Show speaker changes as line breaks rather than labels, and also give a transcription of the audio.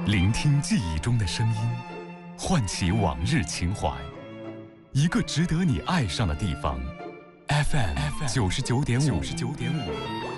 聆听记忆中的声音，唤起往日情怀。一个值得你爱上的地方 ，FM 99.5。